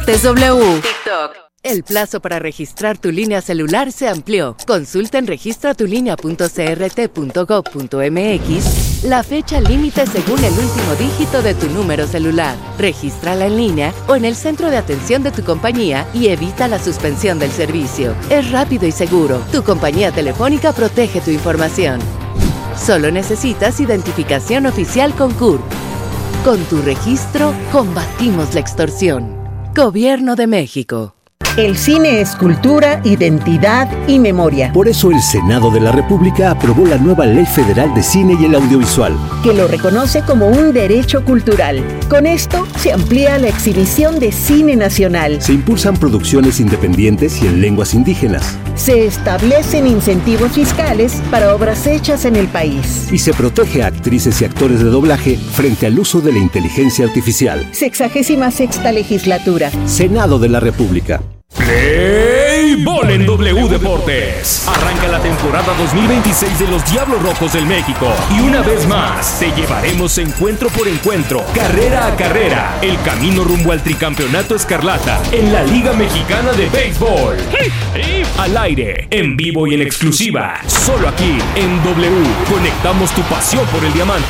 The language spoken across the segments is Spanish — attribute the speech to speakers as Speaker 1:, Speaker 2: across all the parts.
Speaker 1: Deportes W.
Speaker 2: TikTok.
Speaker 1: El plazo para registrar tu línea celular se amplió. Consulta en registratulinea.crt.gov.mx la fecha límite según el último dígito de tu número celular. Regístrala en línea o en el centro de atención de tu compañía y evita la suspensión del servicio. Es rápido y seguro. Tu compañía telefónica protege tu información. Solo necesitas identificación oficial con CURP. Con tu registro, combatimos la extorsión. Gobierno de México.
Speaker 3: El cine es cultura, identidad y memoria.
Speaker 4: Por eso el Senado de la República aprobó la nueva Ley Federal de Cine y el Audiovisual,
Speaker 3: que lo reconoce como un derecho cultural. Con esto se amplía la exhibición de cine nacional.
Speaker 4: Se impulsan producciones independientes y en lenguas indígenas.
Speaker 3: Se establecen incentivos fiscales para obras hechas en el país.
Speaker 4: Y se protege a actrices y actores de doblaje frente al uso de la inteligencia artificial.
Speaker 3: 66ª legislatura.
Speaker 4: Senado de la República.
Speaker 5: Play Ball en W Deportes. Arranca la temporada 2026 de los Diablos Rojos del México. Y una vez más, te llevaremos encuentro por encuentro, carrera a carrera, el camino rumbo al tricampeonato escarlata en la Liga Mexicana de Béisbol. Al aire, en vivo y en exclusiva, solo aquí en W. Conectamos tu pasión por el diamante.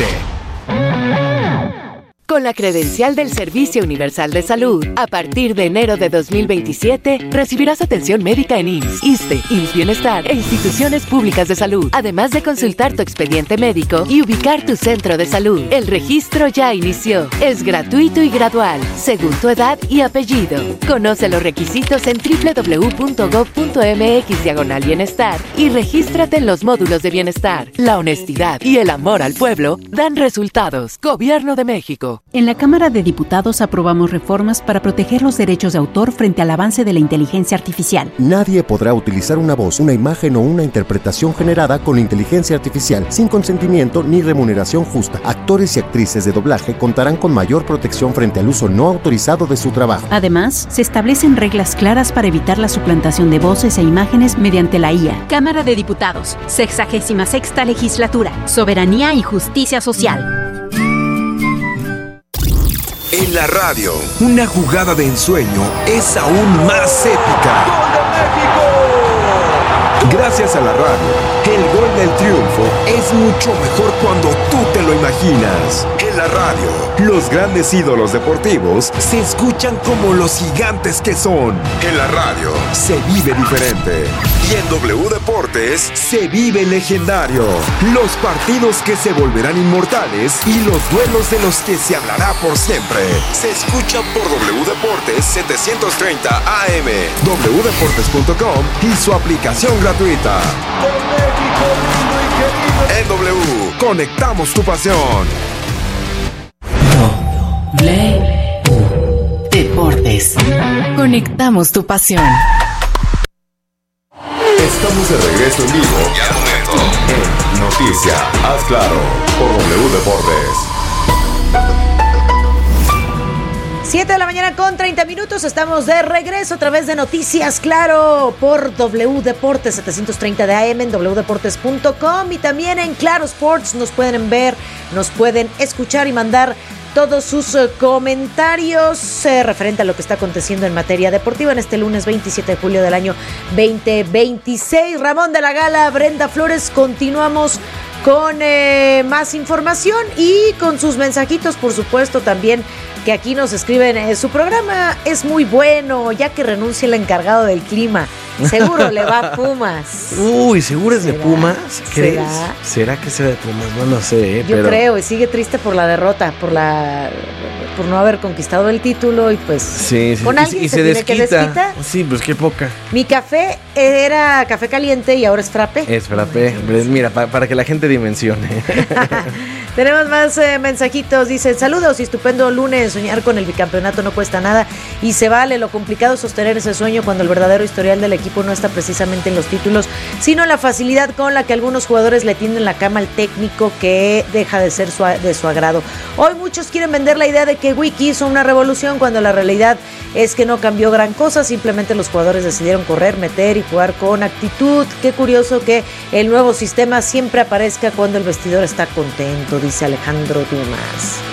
Speaker 1: Con la credencial del Servicio Universal de Salud, a partir de enero de 2027, recibirás atención médica en IMSS, ISSSTE, IMSS Bienestar e instituciones públicas de salud, además de consultar tu expediente médico y ubicar tu centro de salud. El registro ya inició. Es gratuito y gradual, según tu edad y apellido. Conoce los requisitos en www.gov.mx/bienestar y regístrate en los módulos de bienestar. La honestidad y el amor al pueblo dan resultados. Gobierno de México.
Speaker 6: En la Cámara de Diputados aprobamos reformas para proteger los derechos de autor frente al avance de la inteligencia artificial.
Speaker 7: Nadie podrá utilizar una voz, una imagen o una interpretación generada con inteligencia artificial sin consentimiento ni remuneración justa. Actores y actrices de doblaje contarán con mayor protección frente al uso no autorizado de su trabajo.
Speaker 6: Además, se establecen reglas claras para evitar la suplantación de voces e imágenes mediante la IA.
Speaker 8: Cámara de Diputados, 66ª legislatura, soberanía y justicia social.
Speaker 9: En la radio, una jugada de ensueño es aún más épica. ¡Gol de México! Gracias a la radio, el gol del triunfo es mucho mejor cuando tú te lo imaginas. En la radio, los grandes ídolos deportivos se escuchan como los gigantes que son. En la radio, se vive diferente. Y en W Deportes, se vive legendario. Los partidos que se volverán inmortales y los duelos de los que se hablará por siempre. Se escuchan por W Deportes 730 AM, wdeportes.com y su aplicación gratuita. En W, conectamos tu pasión.
Speaker 1: W Deportes. Conectamos tu pasión.
Speaker 9: Estamos de regreso en vivo y al momento en Noticia, haz claro, por W Deportes.
Speaker 10: 7 de la mañana con 30 minutos, estamos de regreso a través de Noticias Claro por W Deportes 730 de AM en wdeportes.com y también en Claro Sports nos pueden ver, nos pueden escuchar y mandar todos sus comentarios referente a lo que está aconteciendo en materia deportiva en este lunes 27 de julio del año 2026. Ramón de la Gala, Brenda Flores, continuamos con más información y con sus mensajitos, por supuesto, también que aquí nos escriben, su programa es muy bueno, ya que renuncia el encargado del clima. Seguro le va a Pumas.
Speaker 11: Uy, ¿seguro es de Pumas? ¿Crees?
Speaker 10: ¿Será
Speaker 11: que sea de Pumas? No lo sé,
Speaker 10: Yo creo, y sigue triste por la derrota, por no haber conquistado el título y pues
Speaker 11: sí,
Speaker 10: con alguien
Speaker 11: y
Speaker 10: se tiene que desquitar.
Speaker 11: Sí, pues qué poca.
Speaker 10: Mi café era café caliente y ahora es frappé.
Speaker 11: Es frappé. Mira, para que la gente dimensione.
Speaker 10: Tenemos más mensajitos. Dice, saludos y estupendo lunes. Soñar con el bicampeonato no cuesta nada y se vale. Lo complicado es sostener ese sueño cuando el verdadero historial del equipo no está precisamente en los títulos, sino en la facilidad con la que algunos jugadores le tienden la cama al técnico que deja de ser de su agrado. Hoy muchos quieren vender la idea de que Wiki hizo una revolución cuando la realidad es que no cambió gran cosa. Simplemente los jugadores decidieron correr, meter y jugar con actitud. Qué curioso que el nuevo sistema siempre aparezca cuando el vestidor está contento, dice Alejandro Dumas.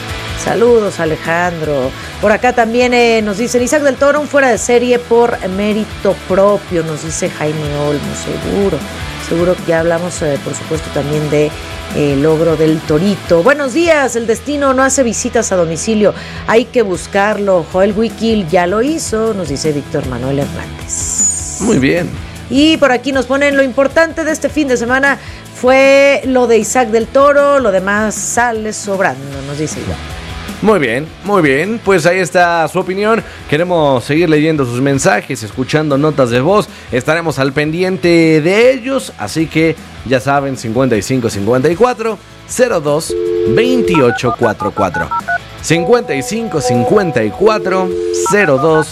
Speaker 10: Saludos, Alejandro. Por acá también nos dicen Isaac del Toro, un fuera de serie por mérito propio, nos dice Jaime Olmo, seguro que ya hablamos, por supuesto, también de logro del Torito. Buenos días, el destino no hace visitas a domicilio, hay que buscarlo. Joel Wikil ya lo hizo, nos dice Víctor Manuel Hernández.
Speaker 11: Muy bien.
Speaker 10: Y por aquí nos ponen lo importante de este fin de semana fue lo de Isaac del Toro, lo demás sale sobrando, nos dice Iván.
Speaker 11: Muy bien, pues ahí está su opinión. Queremos seguir leyendo sus mensajes, escuchando notas de voz. Estaremos al pendiente de ellos, así que ya saben, 55 54 02 28 44. 55 54 02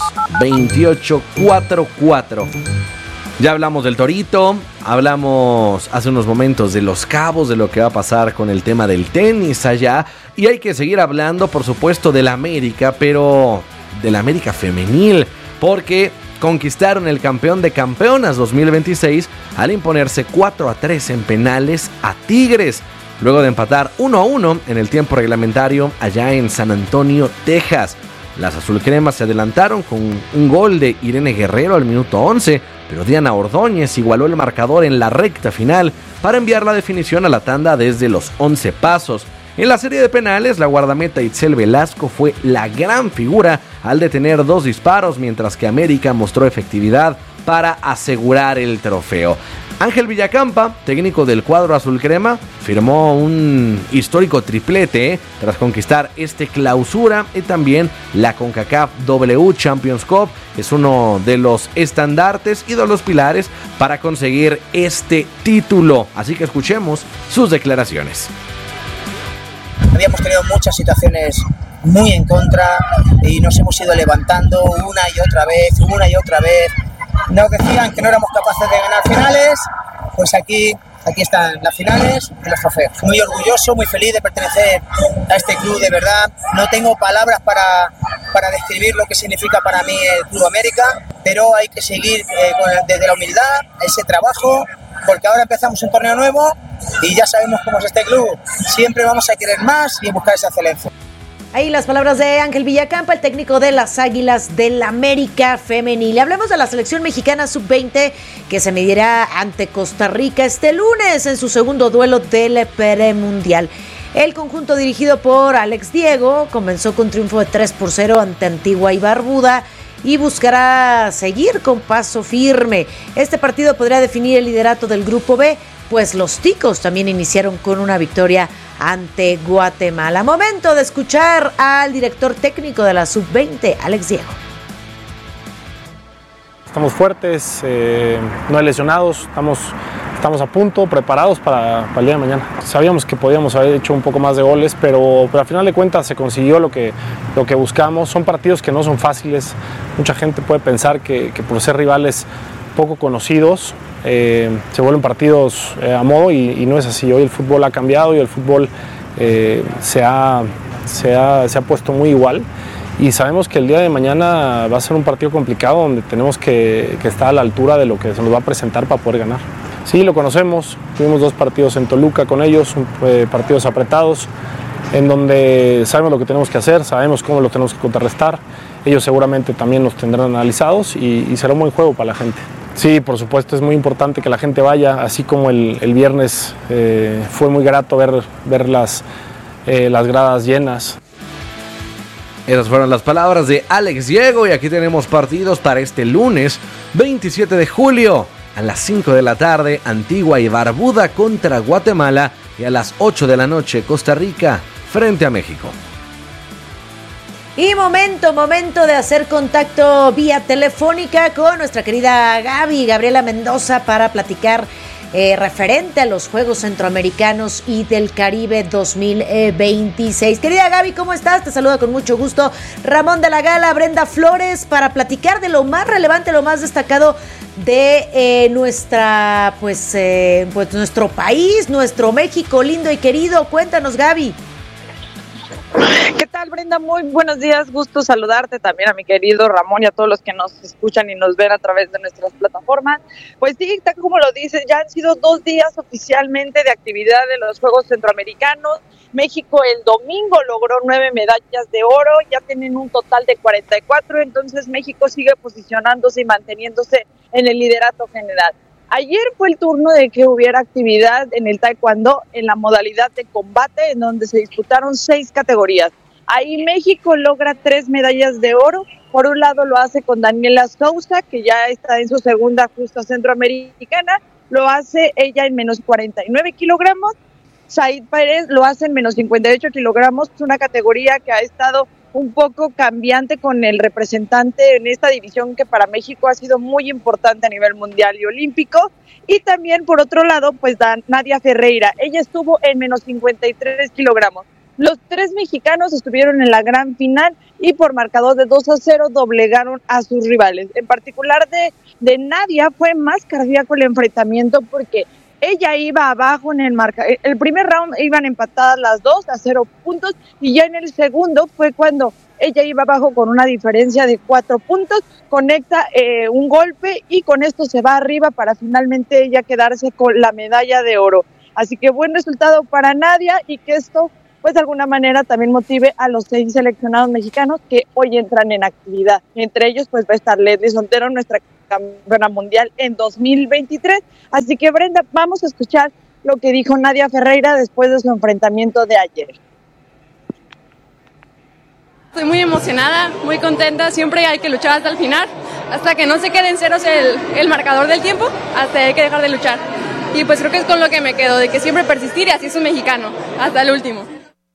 Speaker 11: 28 44. Ya hablamos del Torito, hablamos hace unos momentos de Los Cabos, de lo que va a pasar con el tema del tenis allá. Y hay que seguir hablando, por supuesto, del América, pero del América femenil, porque conquistaron el campeón de campeonas 2026 al imponerse 4-3 en penales a Tigres, luego de empatar 1-1 en el tiempo reglamentario allá en San Antonio, Texas. Las azulcremas se adelantaron con un gol de Irene Guerrero al minuto 11, pero Diana Ordóñez igualó el marcador en la recta final para enviar la definición a la tanda desde los 11 pasos. En la serie de penales, la guardameta Itzel Velasco fue la gran figura al detener 2 disparos, mientras que América mostró efectividad para asegurar el trofeo. Ángel Villacampa, técnico del cuadro azulcrema, firmó un histórico triplete tras conquistar este clausura y también la CONCACAF W Champions Cup. Es uno de los estandartes y de los pilares para conseguir este título. Así que escuchemos sus declaraciones.
Speaker 2: Habíamos tenido muchas situaciones muy en contra y nos hemos ido levantando una y otra vez. Nos decían que no éramos capaces de ganar finales, pues aquí están las finales y los trofeos. Muy orgulloso, muy feliz de pertenecer a este club, de verdad. No tengo palabras para describir lo que significa para mí el Club América, pero hay que seguir desde la humildad, ese trabajo, porque ahora empezamos un torneo nuevo y ya sabemos cómo es este club. Siempre vamos a querer más y buscar esa excelencia.
Speaker 10: Ahí las palabras de Ángel Villacampa, el técnico de las Águilas del América Femenil. Hablemos de la selección mexicana sub-20 que se medirá ante Costa Rica este lunes en su segundo duelo del premundial. El conjunto dirigido por Alex Diego comenzó con triunfo de 3-0 ante Antigua y Barbuda y buscará seguir con paso firme. Este partido podría definir el liderato del Grupo B, pues los ticos también iniciaron con una victoria ante Guatemala. Momento de escuchar al director técnico de la Sub-20, Alex Diego.
Speaker 12: Estamos fuertes, no hay lesionados, estamos a punto, preparados para el día de mañana. Sabíamos que podíamos haber hecho un poco más de goles, pero al final de cuentas se consiguió lo que buscamos. Son partidos que no son fáciles. Mucha gente puede pensar que por ser rivales poco conocidos, se vuelven partidos a modo y no es así. Hoy el fútbol ha cambiado y el fútbol se ha puesto muy igual y sabemos que el día de mañana va a ser un partido complicado donde tenemos que estar a la altura de lo que se nos va a presentar para poder ganar. Sí, lo conocemos, tuvimos 2 partidos en Toluca con ellos, partidos apretados en donde sabemos lo que tenemos que hacer, sabemos cómo lo tenemos que contrarrestar. Ellos seguramente también los tendrán analizados y será un buen juego para la gente. Sí, por supuesto, es muy importante que la gente vaya, así como el viernes fue muy grato ver las gradas llenas.
Speaker 11: Esas fueron las palabras de Alex Diego y aquí tenemos partidos para este lunes 27 de julio a las 5 de la tarde, Antigua y Barbuda contra Guatemala y a las 8 de la noche, Costa Rica frente a México.
Speaker 10: Y momento de hacer contacto vía telefónica con nuestra querida Gabriela Mendoza para platicar referente a los Juegos Centroamericanos y del Caribe 2026. Querida Gaby, ¿cómo estás? Te saluda con mucho gusto Ramón de la Gala, Brenda Flores, para platicar de lo más relevante, lo más destacado de nuestro país, nuestro México lindo y querido. Cuéntanos, Gaby.
Speaker 13: ¿Qué tal? tal, Brenda? Muy buenos días, gusto saludarte también a mi querido Ramón y a todos los que nos escuchan y nos ven a través de nuestras plataformas. Pues sí, tal como lo dices, ya han sido 2 días oficialmente de actividad de los Juegos Centroamericanos. México el domingo logró 9 medallas de oro, ya tienen un total de 44, entonces México sigue posicionándose y manteniéndose en el liderato general. Ayer fue el turno de que hubiera actividad en el taekwondo en la modalidad de combate, en donde se disputaron 6 categorías. Ahí México logra 3 medallas de oro. Por un lado lo hace con Daniela Sousa, que ya está en su segunda justa centroamericana, lo hace ella en menos 49 kilogramos. Said Pérez lo hace en menos 58 kilogramos, una categoría que ha estado un poco cambiante con el representante en esta división que para México ha sido muy importante a nivel mundial y olímpico. Y también por otro lado, pues Nadia Ferreira, ella estuvo en menos 53 kilogramos. Los 3 mexicanos estuvieron en la gran final y por marcador de 2-0 doblegaron a sus rivales. En particular de Nadia fue más cardíaco el enfrentamiento porque ella iba abajo en el primer round iban empatadas las dos a 0 puntos y ya en el segundo fue cuando ella iba abajo con una diferencia de 4 puntos, conecta un golpe y con esto se va arriba para finalmente ella quedarse con la medalla de oro. Así que buen resultado para Nadia y que esto pues de alguna manera también motive a los 6 seleccionados mexicanos que hoy entran en actividad. Entre ellos pues va a estar Leslie Soltero, nuestra campeona mundial en 2023. Así que Brenda, vamos a escuchar lo que dijo Nadia Ferreira después de su enfrentamiento de ayer.
Speaker 14: Estoy muy emocionada, muy contenta, siempre hay que luchar hasta el final, hasta que no se quede en ceros el marcador del tiempo, hasta hay que dejar de luchar. Y pues creo que es con lo que me quedo, de que siempre persistir y así es un mexicano, hasta el último.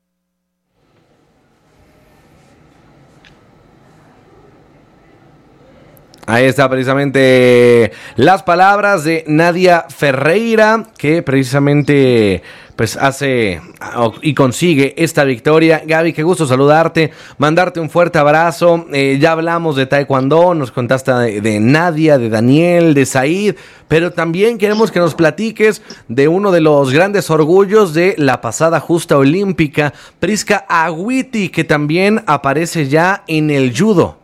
Speaker 11: Ahí está precisamente las palabras de Nadia Ferreira, que precisamente pues hace y consigue esta victoria. Gaby, qué gusto saludarte, mandarte un fuerte abrazo. Ya hablamos de taekwondo, nos contaste de Nadia, de Daniel, de Said, pero también queremos que nos platiques de uno de los grandes orgullos de la pasada justa olímpica, Prisca Agüiti, que también aparece ya en el judo.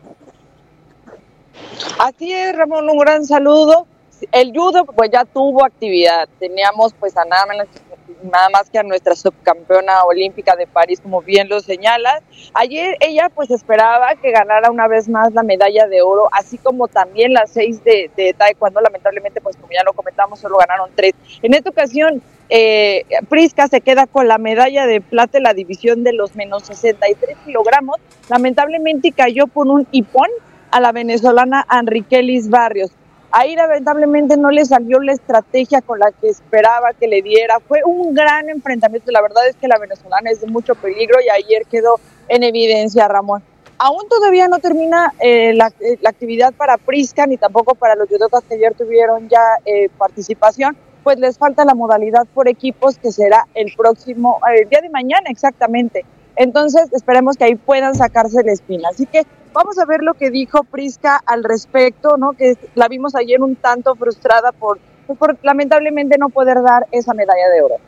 Speaker 13: Así es, Ramón, un gran saludo. El judo pues ya tuvo actividad, teníamos pues a nada más que a nuestra subcampeona olímpica de París, como bien lo señalas. Ayer ella pues esperaba que ganara una vez más la medalla de oro, así como también las 6 de taekwondo. Lamentablemente pues como ya lo comentamos solo ganaron 3. En esta ocasión Prisca se queda con la medalla de plata en la división de los menos 63 kilogramos, lamentablemente cayó por un hipón a la venezolana Enriquelis Barrios. Ahí lamentablemente no le salió la estrategia con la que esperaba que le diera. Fue un gran enfrentamiento. La verdad es que la venezolana es de mucho peligro y ayer quedó en evidencia, Ramón. Aún todavía no termina la actividad para Prisca ni tampoco para los judocas que ayer tuvieron ya participación, pues les falta la modalidad por equipos que será el día de mañana exactamente. Entonces esperemos que ahí puedan sacarse la espina. Así que vamos a ver lo que dijo Prisca al respecto, ¿no? Que la vimos ayer un tanto frustrada por lamentablemente no poder dar esa medalla de oro.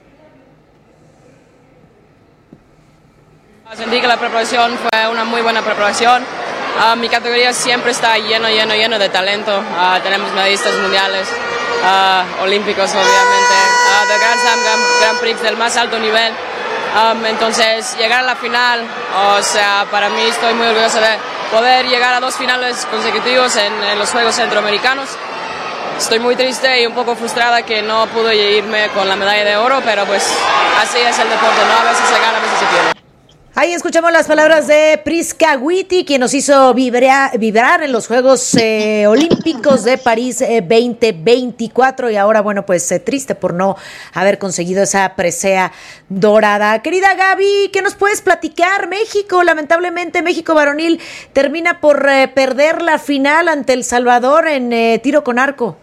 Speaker 14: Sentí que la preparación fue una muy buena preparación. Mi categoría siempre está lleno de talento. Tenemos medallistas mundiales, olímpicos obviamente, de Grand Slam, Grand Prix del más alto nivel. Entonces llegar a la final, o sea, para mí estoy muy orgulloso de poder llegar a 2 finales consecutivos en los Juegos Centroamericanos. Estoy muy triste y un poco frustrada que no pude irme con la medalla de oro, pero pues así es el deporte, ¿no? A veces se gana, a veces se pierde.
Speaker 10: Ahí escuchamos las palabras de Prisca Agüiti, quien nos hizo vibrar en los Juegos Olímpicos de París 2024 y ahora, bueno, pues triste por no haber conseguido esa presea dorada. Querida Gaby, ¿qué nos puedes platicar? México, lamentablemente México varonil termina por perder la final ante El Salvador en tiro con arco.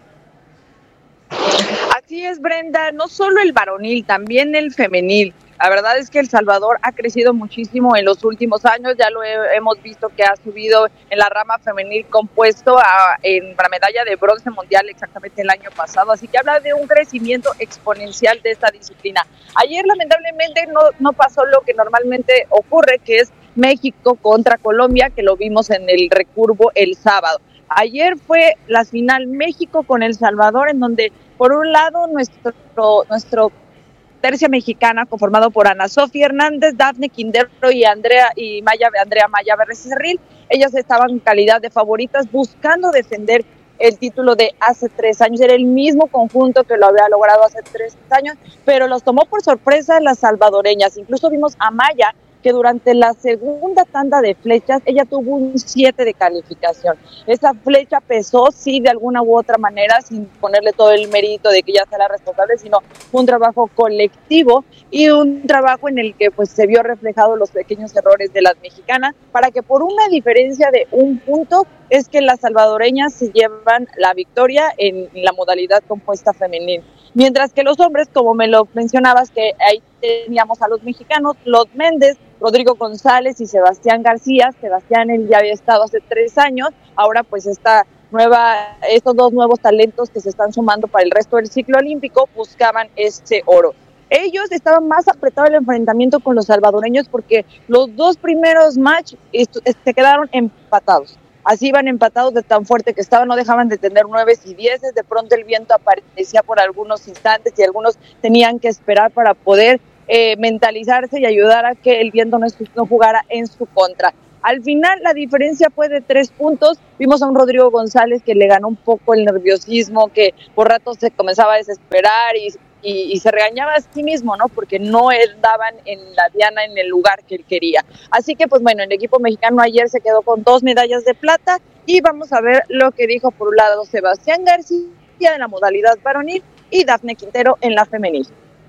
Speaker 13: Así es, Brenda, no solo el varonil, también el femenil. La verdad es que El Salvador ha crecido muchísimo en los últimos años, ya lo hemos visto que ha subido en la rama femenil compuesto en la medalla de bronce mundial exactamente el año pasado, así que habla de un crecimiento exponencial de esta disciplina. Ayer lamentablemente no pasó lo que normalmente ocurre, que es México contra Colombia, que lo vimos en el recurvo el sábado. Ayer fue la final México con El Salvador, en donde por un lado nuestro tercia mexicana, conformado por Ana Sofía Hernández, Dafne Quintero y Andrea Maya Becerril, ellas estaban en calidad de favoritas buscando defender el título de hace 3 años. Era el mismo conjunto que lo había logrado hace 3 años, pero los tomó por sorpresa las salvadoreñas. Incluso vimos a Maya, que durante la segunda tanda de flechas, ella tuvo un 7 de calificación. Esa flecha pesó, sí, de alguna u otra manera, sin ponerle todo el mérito de que ella sea la responsable, sino un trabajo colectivo y un trabajo en el que pues se vio reflejado los pequeños errores de las mexicanas, para que por una diferencia de 1 punto, es que las salvadoreñas se llevan la victoria en la modalidad compuesta femenil. Mientras que los hombres, como me lo mencionabas, que ahí teníamos a los mexicanos, Lot Méndez, Rodrigo González y Sebastián García. Sebastián, él ya había estado hace 3 años, ahora pues estos 2 nuevos talentos que se están sumando para el resto del ciclo olímpico buscaban ese oro. Ellos estaban más apretados el enfrentamiento con los salvadoreños porque los 2 primeros matches se quedaron empatados. Así iban empatados de tan fuerte que estaban, no dejaban de tener 9 y 10, de pronto el viento aparecía por algunos instantes y algunos tenían que esperar para poder mentalizarse y ayudar a que el viento no jugara en su contra. Al final la diferencia fue de 3 puntos, vimos a un Rodrigo González que le ganó un poco el nerviosismo, que por ratos se comenzaba a desesperar y se regañaba a sí mismo, ¿no? Porque no daban en la diana en el lugar que él quería. Así que, pues bueno, el equipo mexicano ayer se quedó con 2 medallas de plata y vamos a ver lo que dijo por un lado Sebastián García en la modalidad varonil y Dafne Quintero en la femenil.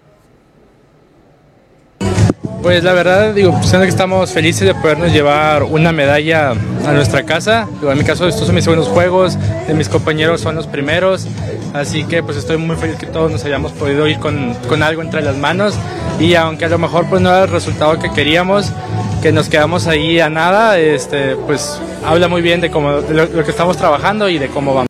Speaker 15: Pues la verdad, siendo que estamos felices de podernos llevar una medalla a nuestra casa. En mi caso, estos son mis segundos juegos, de mis compañeros son los primeros, así que pues estoy muy feliz que todos nos hayamos podido ir con algo entre las manos, y aunque a lo mejor pues no era el resultado que queríamos, que nos quedamos ahí a nada, pues habla muy bien de lo que estamos trabajando y de cómo vamos.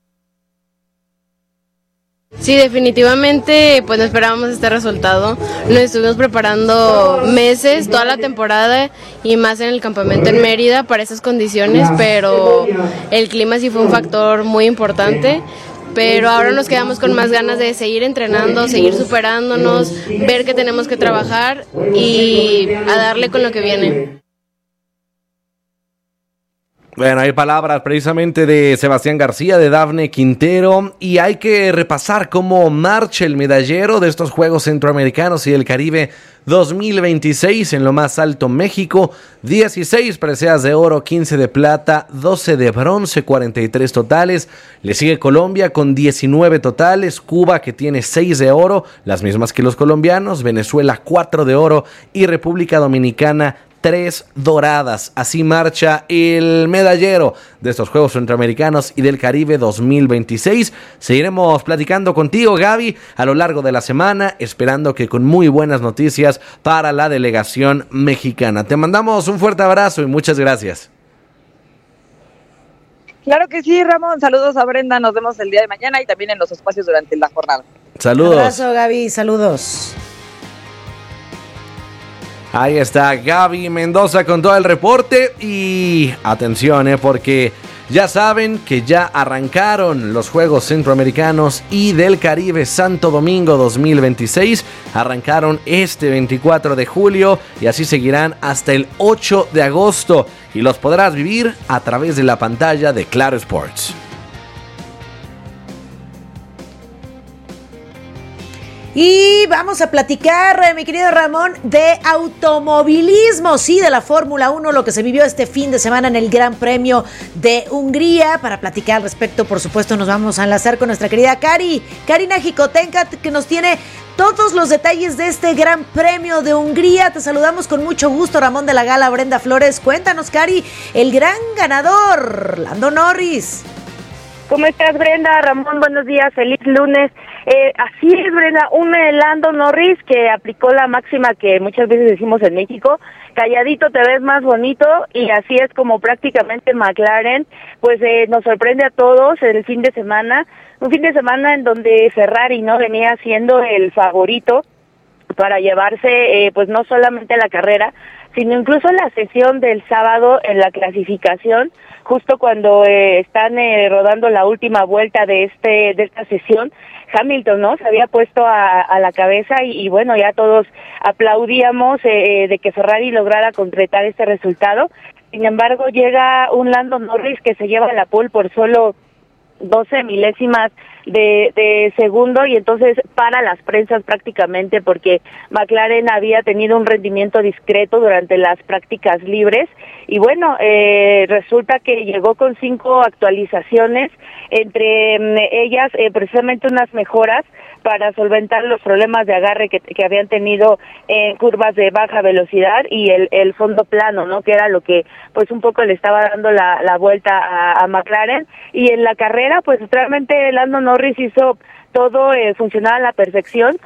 Speaker 16: Sí, definitivamente, pues no esperábamos este resultado. Nos estuvimos preparando meses, toda la temporada y más en el campamento en Mérida para esas condiciones, pero el clima sí fue un factor muy importante. Pero ahora nos quedamos con más ganas de seguir entrenando, seguir superándonos, ver que tenemos que trabajar y a darle con lo que viene.
Speaker 11: Bueno, hay palabras precisamente de Sebastián García, de Dafne Quintero, y hay que repasar cómo marcha el medallero de estos Juegos Centroamericanos y del Caribe 2026. En lo más alto, México, 16 preseas de oro, 15 de plata, 12 de bronce, 43 totales. Le sigue Colombia con 19 totales, Cuba que tiene 6 de oro, las mismas que los colombianos, Venezuela 4 de oro y República Dominicana 3 doradas. Así marcha el medallero de estos Juegos Centroamericanos y del Caribe 2026. Seguiremos platicando contigo, Gaby, a lo largo de la semana, esperando que con muy buenas noticias para la delegación mexicana. Te mandamos un fuerte abrazo y muchas gracias.
Speaker 13: Claro que sí, Ramón. Saludos a Brenda. Nos vemos el día de mañana y también en los espacios durante la jornada.
Speaker 11: Saludos.
Speaker 10: Un abrazo, Gaby. Saludos.
Speaker 11: Ahí está Gaby Mendoza con todo el reporte y atención, porque ya saben que ya arrancaron los Juegos Centroamericanos y del Caribe Santo Domingo 2026. Arrancaron este 24 de julio y así seguirán hasta el 8 de agosto y los podrás vivir a través de la pantalla de Claro Sports.
Speaker 10: Y vamos a platicar, mi querido Ramón, de automovilismo, sí, de la Fórmula 1, lo que se vivió este fin de semana en el Gran Premio de Hungría. Para platicar al respecto, por supuesto, nos vamos a enlazar con nuestra querida Karina Jicotenca, que nos tiene todos los detalles de este Gran Premio de Hungría. Te saludamos con mucho gusto, Ramón de la Gala, Brenda Flores. Cuéntanos, Cari, el gran ganador, Lando Norris.
Speaker 17: ¿Cómo estás, Brenda? Ramón, buenos días, feliz lunes. Así es, Brenda, un Lando Norris que aplicó la máxima que muchas veces decimos en México: calladito te ves más bonito, y así es como prácticamente McLaren pues nos sorprende a todos el fin de semana, un fin de semana en donde Ferrari no venía siendo el favorito para llevarse pues no solamente la carrera, sino incluso la sesión del sábado en la clasificación, justo cuando están rodando la última vuelta de esta sesión. Hamilton, ¿no? Se había puesto a la cabeza y bueno, ya todos aplaudíamos de que Ferrari lograra concretar este resultado. Sin embargo, llega un Lando Norris que se lleva la pole por solo 12 milésimas de segundo, y entonces para las prensas prácticamente, porque McLaren había tenido un rendimiento discreto durante las prácticas libres, y bueno, resulta que llegó con 5 actualizaciones, entre ellas precisamente unas mejoras para solventar los problemas de agarre que habían tenido en curvas de baja velocidad y el fondo plano, ¿no? Que era lo que pues un poco le estaba dando la vuelta a McLaren. Y en la carrera pues realmente Lando Norris hizo todo funcionar a la perfección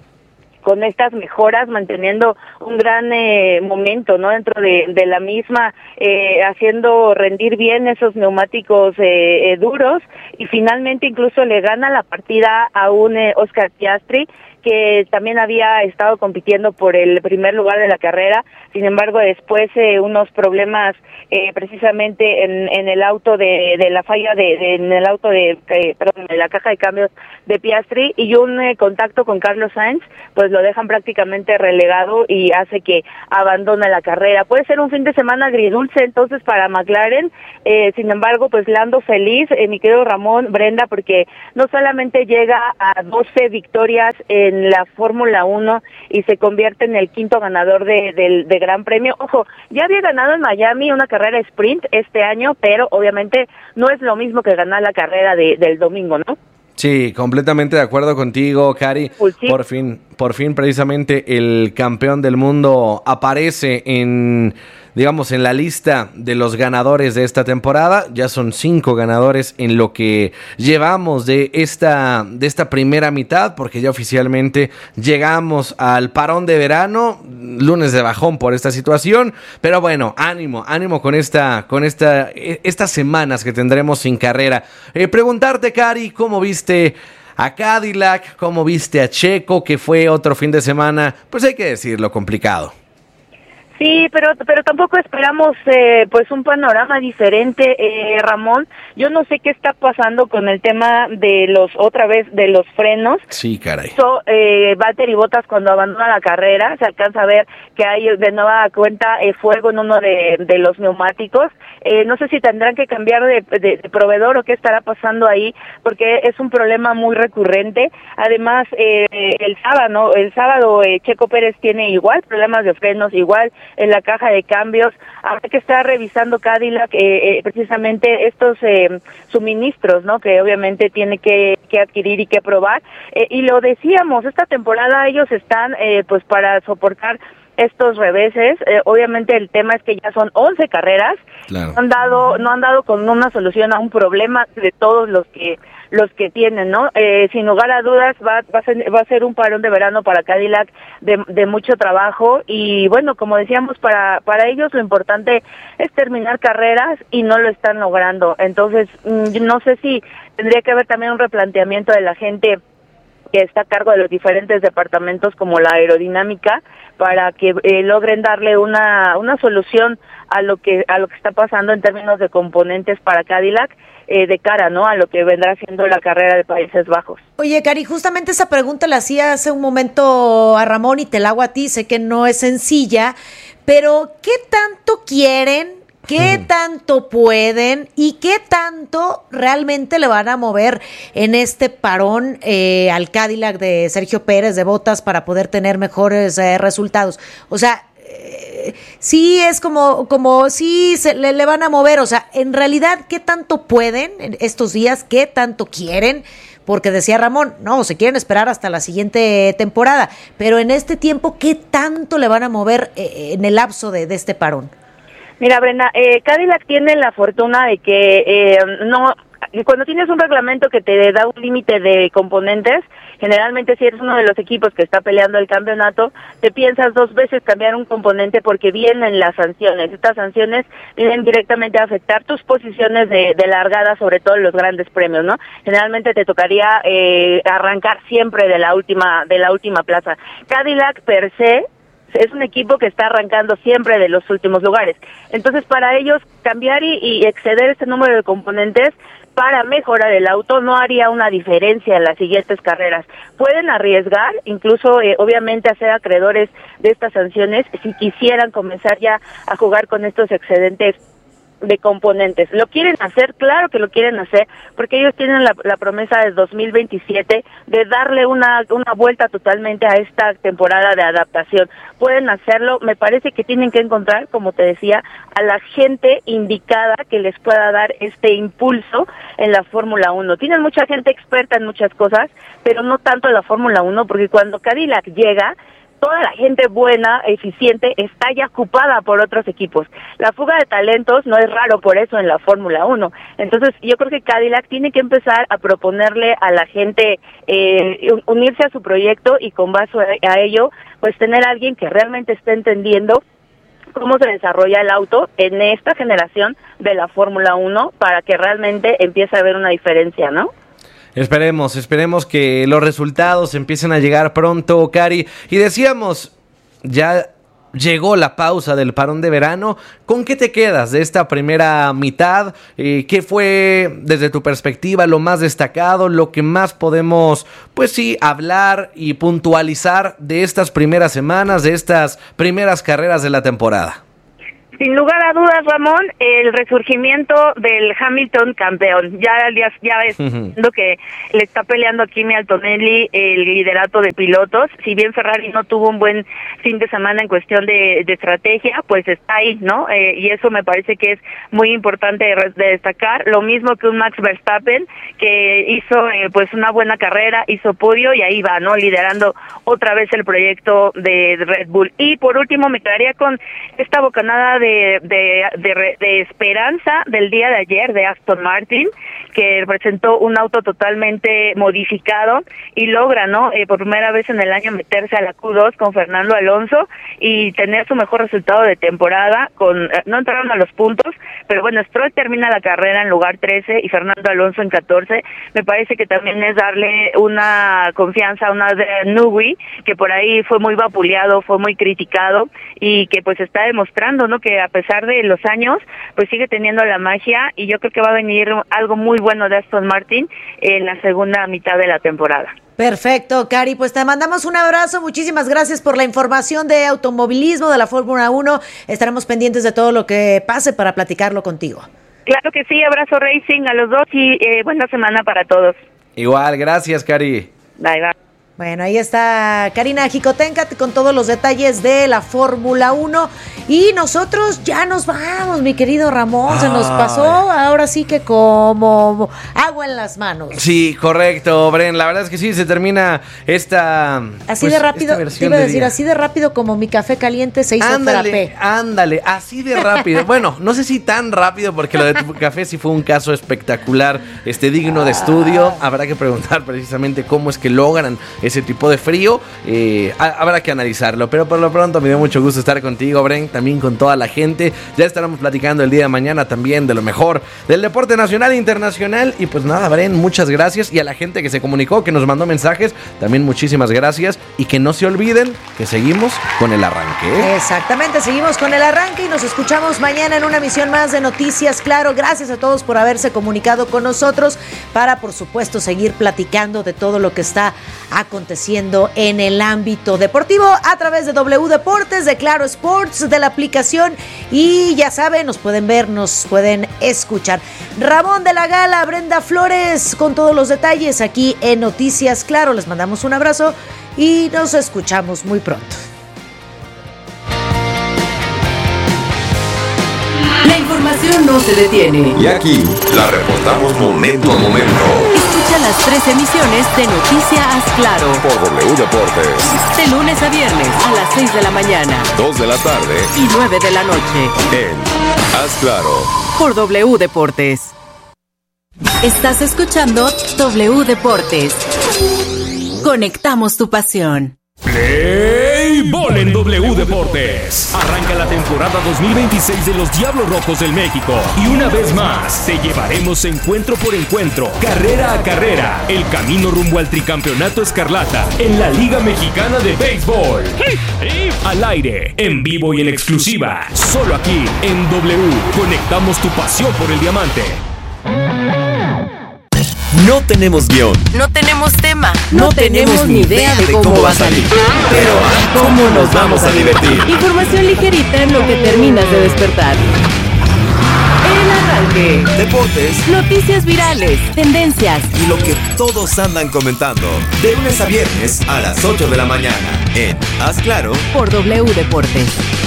Speaker 17: con estas mejoras, manteniendo un gran momento, ¿no? Dentro de la misma, haciendo rendir bien esos neumáticos duros, y finalmente incluso le gana la partida a un Oscar Piastri, que también había estado compitiendo por el primer lugar de la carrera. Sin embargo, después unos problemas precisamente en el auto de la falla en el auto de la caja de cambios de Piastri, y un contacto con Carlos Sainz, pues lo dejan prácticamente relegado y hace que abandone la carrera. Puede ser un fin de semana agridulce entonces para McLaren. Sin embargo, pues Lando feliz, mi querido Ramón, Brenda, porque no solamente llega a 12 victorias en la Fórmula 1 y se convierte en el quinto ganador de Gran Premio. Ojo, ya había ganado en Miami una carrera sprint este año, pero obviamente no es lo mismo que ganar la carrera del domingo, ¿no?
Speaker 11: Sí, completamente de acuerdo contigo, Cari. Pues sí. Por fin precisamente el campeón del mundo aparece en la lista de los ganadores de esta temporada. Ya son 5 ganadores en lo que llevamos de esta primera mitad, porque ya oficialmente llegamos al parón de verano, lunes de bajón por esta situación, pero bueno, ánimo con estas semanas que tendremos sin carrera. Preguntarte, Cari, ¿cómo viste a Cadillac? ¿Cómo viste a Checo, que fue otro fin de semana, pues hay que decirlo, complicado?
Speaker 17: Sí, pero tampoco esperamos pues un panorama diferente, Ramón. Yo no sé qué está pasando con el tema de los frenos.
Speaker 11: Sí, caray.
Speaker 17: Valtteri Bottas, cuando abandona la carrera, se alcanza a ver que hay de nueva cuenta fuego en uno de los neumáticos. No sé si tendrán que cambiar de proveedor o qué estará pasando ahí, porque es un problema muy recurrente. Además, el sábado Checo Pérez tiene igual problemas de frenos, igual en la caja de cambios. Habrá que estar revisando Cadillac precisamente estos suministros, ¿no? Que obviamente tiene que adquirir y que probar. Y lo decíamos, esta temporada ellos están pues para soportar estos reveses. Obviamente el tema es que ya son 11 carreras. Claro. No han dado con una solución a un problema de todos los que tienen, ¿no? Sin lugar a dudas va a ser un parón de verano para Cadillac de mucho trabajo, y bueno, como decíamos, para ellos lo importante es terminar carreras y no lo están logrando. Entonces, no sé si tendría que haber también un replanteamiento de la gente que está a cargo de los diferentes departamentos, como la aerodinámica, para que logren darle una solución a lo que está pasando en términos de componentes para Cadillac, de cara, ¿no?, a lo que vendrá siendo la carrera de Países Bajos.
Speaker 10: Oye, Cari, justamente esa pregunta la hacía hace un momento a Ramón y te la hago a ti. Sé que no es sencilla, pero ¿qué tanto quieren? ¿Qué tanto pueden y qué tanto realmente le van a mover en este parón al Cadillac de Sergio Pérez, de Bottas, para poder tener mejores resultados? O sea, sí es como sí le van a mover. O sea, en realidad, ¿qué tanto pueden en estos días? ¿Qué tanto quieren? Porque decía Ramón, no, se quieren esperar hasta la siguiente temporada. Pero en este tiempo, ¿qué tanto le van a mover en el lapso de este parón?
Speaker 17: Mira, Brenda, Cadillac tiene la fortuna de que cuando tienes un reglamento que te da un límite de componentes, generalmente si eres uno de los equipos que está peleando el campeonato, te piensas 2 veces cambiar un componente, porque vienen las sanciones. Estas sanciones vienen directamente a afectar tus posiciones de largada, sobre todo en los grandes premios, ¿no? Generalmente te tocaría arrancar siempre de la última plaza. Cadillac per se es un equipo que está arrancando siempre de los últimos lugares. Entonces, para ellos, cambiar y exceder este número de componentes para mejorar el auto no haría una diferencia en las siguientes carreras. Pueden arriesgar, incluso obviamente hacer acreedores de estas sanciones si quisieran comenzar ya a jugar con estos excedentes de componentes. ¿Lo quieren hacer? Claro que lo quieren hacer, porque ellos tienen la promesa de 2027 de darle una vuelta totalmente a esta temporada de adaptación. Pueden hacerlo, me parece que tienen que encontrar, como te decía, a la gente indicada que les pueda dar este impulso en la Fórmula 1. Tienen mucha gente experta en muchas cosas, pero no tanto en la Fórmula 1, porque cuando Cadillac llega, toda la gente buena, eficiente, está ya ocupada por otros equipos. La fuga de talentos no es raro por eso en la Fórmula 1. Entonces, yo creo que Cadillac tiene que empezar a proponerle a la gente unirse a su proyecto y con base a ello, pues tener a alguien que realmente esté entendiendo cómo se desarrolla el auto en esta generación de la Fórmula 1 para que realmente empiece a haber una diferencia, ¿no?
Speaker 11: Esperemos que los resultados empiecen a llegar pronto, Cari. Y decíamos, ya llegó la pausa del parón de verano. ¿Con qué te quedas de esta primera mitad? ¿Qué fue, desde tu perspectiva, lo más destacado, lo que más podemos, pues sí, hablar y puntualizar de estas primeras semanas, de estas primeras carreras de la temporada?
Speaker 17: Sin lugar a dudas, Ramón, el resurgimiento del Hamilton campeón. Ya es lo que le está peleando a Kimi Antonelli el liderato de pilotos. Si bien Ferrari no tuvo un buen fin de semana en cuestión de estrategia, pues está ahí, ¿no? Y eso me parece que es muy importante de destacar. Lo mismo que un Max Verstappen, que hizo pues una buena carrera, hizo podio y ahí va, ¿no? Liderando otra vez el proyecto de Red Bull. Y por último me quedaría con esta bocanada de esperanza del día de ayer de Aston Martin, que presentó un auto totalmente modificado y logra, ¿no? Por primera vez en el año meterse a la Q2 con Fernando Alonso y tener su mejor resultado de temporada. No entraron a los puntos, pero bueno, Stroll termina la carrera en lugar 13 y Fernando Alonso en 14. Me parece que también es darle una confianza a una de Newey, que por ahí fue muy vapuleado, fue muy criticado y que pues está demostrando, ¿no?, que a pesar de los años, pues sigue teniendo la magia y yo creo que va a venir algo muy bueno de Aston Martin en la segunda mitad de la temporada.
Speaker 10: Perfecto, Cari, pues te mandamos un abrazo, muchísimas gracias por la información de automovilismo de la Fórmula 1, estaremos pendientes de todo lo que pase para platicarlo contigo.
Speaker 17: Claro que sí, abrazo Racing a los dos y buena semana para todos.
Speaker 11: Igual, gracias, Cari.
Speaker 17: Bye, bye.
Speaker 10: Bueno, ahí está Karina Jicotenca con todos los detalles de la Fórmula 1 y nosotros ya nos vamos, mi querido Ramón, se nos pasó ahora sí que como agua en las manos.
Speaker 11: Sí, correcto, Bren, la verdad es que sí, se termina esta...
Speaker 10: Así de rápido, te iba a decir, así de rápido como mi café caliente se hizo frappé.
Speaker 11: Ándale, así de rápido. Bueno, no sé si tan rápido porque lo de tu café sí fue un caso espectacular, digno de estudio. Habrá que preguntar precisamente cómo es que logran ese tipo de frío, habrá que analizarlo, pero por lo pronto me dio mucho gusto estar contigo, Bren, también con toda la gente. Ya estaremos platicando el día de mañana también de lo mejor del deporte nacional e internacional. Y pues nada, Bren, muchas gracias, y a la gente que se comunicó, que nos mandó mensajes, también muchísimas gracias, y que no se olviden que seguimos con el arranque.
Speaker 10: Exactamente, seguimos con el arranque y nos escuchamos mañana en una emisión más de Noticias Claro. Gracias a todos por haberse comunicado con nosotros para, por supuesto, seguir platicando de todo lo que está aconteciendo en el ámbito deportivo a través de W Deportes, de Claro Sports, de la aplicación, y ya saben, nos pueden ver, nos pueden escuchar. Ramón de la Gala, Brenda Flores con todos los detalles aquí en Noticias Claro. Les mandamos un abrazo y nos escuchamos muy pronto.
Speaker 1: La información no se detiene.
Speaker 9: Y aquí la reportamos momento a momento.
Speaker 1: Escucha las 3 emisiones de Noticias Claro
Speaker 9: por W Deportes.
Speaker 1: De lunes a viernes a las 6 de la mañana,
Speaker 9: 2 de la tarde
Speaker 1: y 9 de la noche.
Speaker 9: En Haz Claro
Speaker 1: por W Deportes. Estás escuchando W Deportes. Conectamos tu pasión.
Speaker 5: Play Béisbol en W Deportes. Arranca la temporada 2026 de los Diablos Rojos del México. Y una vez más, te llevaremos encuentro por encuentro, carrera a carrera, el camino rumbo al tricampeonato escarlata en la Liga Mexicana de Béisbol. Al aire, en vivo y en exclusiva, solo aquí en W. Conectamos tu pasión por el diamante.
Speaker 18: No tenemos guión.
Speaker 1: No tenemos tema. No tenemos ni idea de cómo va a salir.
Speaker 18: Pero ¿cómo nos vamos a divertir?
Speaker 1: Información ligerita en lo que terminas de despertar. El arranque.
Speaker 18: Deportes.
Speaker 1: Noticias virales. Tendencias.
Speaker 18: Y lo que todos andan comentando. De lunes a viernes a las 8 de la mañana. En Haz Claro.
Speaker 1: Por W Deportes.